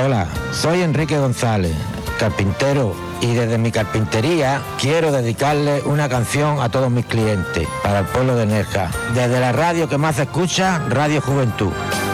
Hola, soy Enrique González, carpintero, y desde mi carpintería quiero dedicarle una canción a todos mis clientes, para el pueblo de Nerja, desde la radio que más se escucha, Radio Juventud.